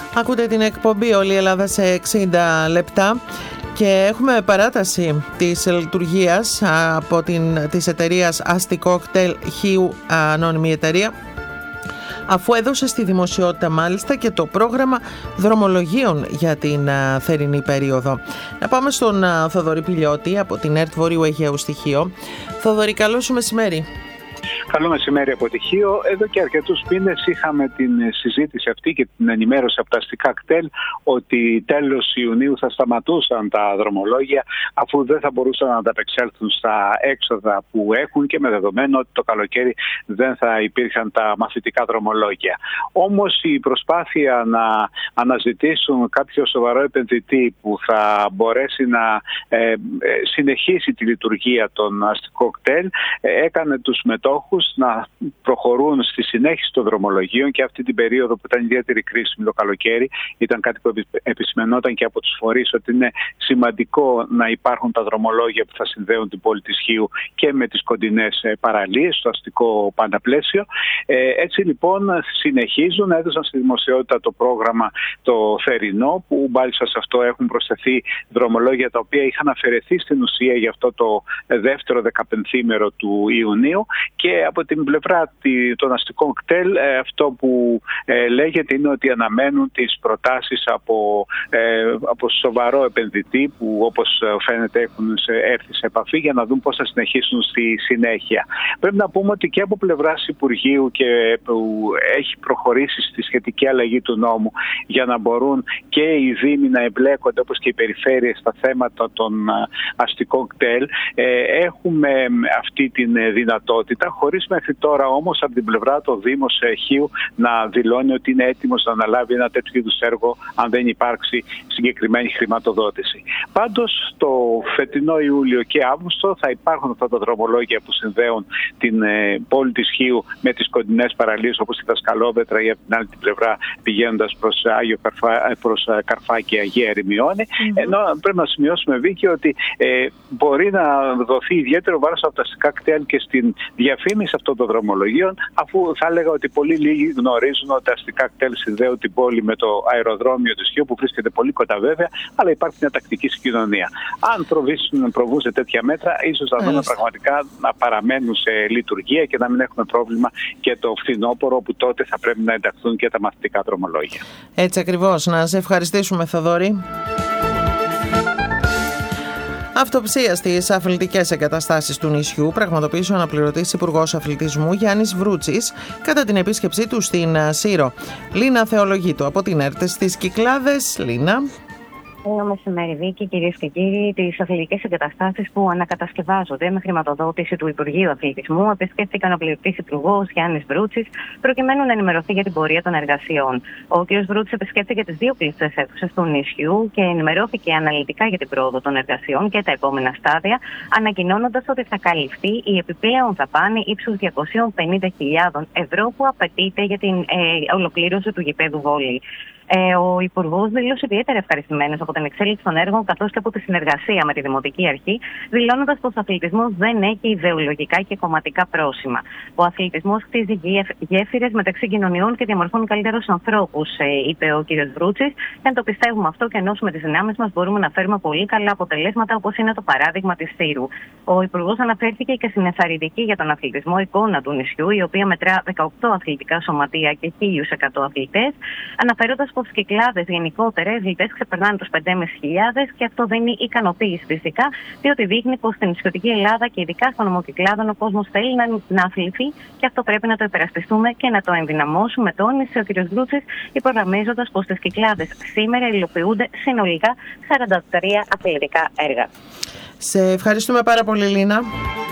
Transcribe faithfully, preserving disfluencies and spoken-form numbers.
Ακούτε την εκπομπή «Όλη η Ελλάδα σε εξήντα λεπτά» και έχουμε παράταση της λειτουργίας από την, της εταιρείας Asti Cocktail Χίου, ανώνυμη εταιρεία, αφού έδωσε στη δημοσιότητα μάλιστα και το πρόγραμμα δρομολογίων για την α, θερινή περίοδο. Να πάμε στον α, Θοδωρή Πηλιώτη από την ΕΡΤ Βορείου Αιγαίου Στοιχείο. Θοδωρή, καλό σου μεσημέρι. Καλό μεσημέρι από Τυχείο. Εδώ και αρκετούς μήνες είχαμε την συζήτηση αυτή και την ενημέρωση από τα αστικά κτέλ ότι τέλος Ιουνίου θα σταματούσαν τα δρομολόγια, αφού δεν θα μπορούσαν να ανταπεξέλθουν στα έξοδα που έχουν και με δεδομένο ότι το καλοκαίρι δεν θα υπήρχαν τα μαθητικά δρομολόγια. Όμως η προσπάθεια να αναζητήσουν κάποιο σοβαρό επενδυτή που θα μπορέσει να ε, συνεχίσει τη λειτουργία των αστικών κτέλ ε, έκανε τους μετόχους να προχωρούν στη συνέχιση των δρομολογίων και αυτή την περίοδο που ήταν ιδιαίτερη κρίσιμη το καλοκαίρι. Ήταν κάτι που επισημενόταν και από τους φορείς ότι είναι σημαντικό να υπάρχουν τα δρομολόγια που θα συνδέουν την πόλη της Χίου και με τις κοντινές παραλίες, στο αστικό πανταπλαίσιο. Ε, έτσι λοιπόν συνεχίζουν, έδωσαν στη δημοσιότητα το πρόγραμμα το θερινό, που μάλιστα σε αυτό έχουν προσθεθεί δρομολόγια τα οποία είχαν αφαιρεθεί στην ουσία για αυτό το δεύτερο δεκαπενθήμερο του Ιουνίου. Και από την πλευρά των αστικών κτέλ αυτό που ε, λέγεται είναι ότι αναμένουν τις προτάσεις από, ε, από σοβαρό επενδυτή που όπως φαίνεται έχουν έρθει σε επαφή για να δουν πώς θα συνεχίσουν στη συνέχεια. Πρέπει να πούμε ότι και από πλευράς Υπουργείου και που έχει προχωρήσει στη σχετική αλλαγή του νόμου για να μπορούν και οι Δήμοι να εμπλέκονται όπως και οι περιφέρειες στα θέματα των αστικών κτέλ, ε, έχουμε αυτή την δυνατότητα, χωρίς μέχρι τώρα όμως από την πλευρά του Δήμος Χίου να δηλώνει ότι είναι έτοιμος να αναλάβει ένα τέτοιο είδους έργο αν δεν υπάρξει συγκεκριμένη χρηματοδότηση. Πάντως το φετινό Ιούλιο και Αύγουστο θα υπάρχουν αυτά τα δρομολόγια που συνδέουν την ε, πόλη της Χίου με τις κοντινές παραλίες όπως η Δασκαλόβετρα ή από την άλλη την πλευρά πηγαίνοντας προς, Άγιο Καρφά, προς Καρφά και Αγία Ερημιώνη. Mm-hmm. Ενώ πρέπει να σημειώσουμε, Βίκη, ότι ε, μπορεί να δοθεί ιδιαίτερο βάρος από τα αστικά κτέλ και στην διαφήμιση αυτών των δρομολογίων, αφού θα έλεγα ότι πολύ λίγοι γνωρίζουν ότι τα αστικά κτέλ συνδέουν την πόλη με το αεροδρόμιο της Χίου, που βρίσκεται πολύ κοντά βέβαια, αλλά υπάρχει μια τακτική συγκοινωνία. Αν προβήσουν, προβούν σε τέτοια μέτρα, ίσως θα δούμε πραγματικά να παραμένουν σε λειτουργία και να μην έχουμε πρόβλημα και το φθινόπωρο, που τότε θα πρέπει να ενταχθούν και τα μαθητικά δρομολόγια. Έτσι ακριβώς. Να σε ευχαριστήσουμε, Θοδωρή. Αυτοψία στις αθλητικές εγκαταστάσεις του νησιού πραγματοποίησε ο αναπληρωτής Υπουργός Αθλητισμού Γιάννης Βρούτσης κατά την επίσκεψή του στην Σύρο. Λίνα Θεολογίτου από την ΕΡΤ στις Κυκλάδες. Λίνα. Καλό μεσημέρι, Βίκη, κυρίες και κύριοι. Τις αθλητικές εγκαταστάσεις που ανακατασκευάζονται με χρηματοδότηση του Υπουργείου Αθλητισμού επισκέφθηκαν ο αναπληρωτής Υπουργός Γιάννης Βρούτσης προκειμένου να ενημερωθεί για την πορεία των εργασιών. Ο κ. Βρούτσης επισκέφθηκε τις δύο κλειστές αίθουσες του νησιού και ενημερώθηκε αναλυτικά για την πρόοδο των εργασιών και τα επόμενα στάδια, ανακοινώνοντας ότι θα καλυφθεί η επιπλέον δαπάνη ύψους διακόσιες πενήντα χιλιάδες ευρώ που απαιτείται για την ε, ολοκλήρωση του γηπέδου βόλεϊ. Ε, ο Υπουργός δήλωσε ιδιαίτερα ευχαριστημένος από την εξέλιξη των έργων καθώς και από τη συνεργασία με τη Δημοτική Αρχή, δηλώνοντας πως ο αθλητισμός δεν έχει ιδεολογικά και κομματικά πρόσημα. Ο αθλητισμός χτίζει γέφυρες μεταξύ κοινωνιών και διαμορφώνει καλύτερους ανθρώπους, ε, είπε ο κ. Βρούτσης. Και αν το πιστεύουμε αυτό και ενώσουμε τις δυνάμεις μας, μπορούμε να φέρουμε πολύ καλά αποτελέσματα, όπως είναι το παράδειγμα της Σύρου. Ο Υπουργός αναφέρθηκε και στην ενθαρρυντική για τον αθλητισμό εικόνα του νησιού, η οποία μετρά δεκαοκτώ αθλητικά σωματεία και χίλια εκατό αθλητές, αναφέροντας πως οι Κυκλάδες γενικότερα οι αθλητές ξεπερνάνε τους πέντε χιλιάδες πεντακόσιους και αυτό δίνει ικανοποίηση φυσικά, διότι δείχνει πως στην νησιωτική Ελλάδα και ειδικά στον νομό Κυκλάδων ο κόσμος θέλει να, να αθληθεί και αυτό πρέπει να το υπερασπιστούμε και να το ενδυναμώσουμε, τόνισε ο κ. Βρούτσης, υπογραμμίζοντας πως στις Κυκλάδες σήμερα υλοποιούνται συνολικά σαράντα τρία αθλητικά έργα. Σε ευχαριστούμε πάρα πολύ, Λίνα.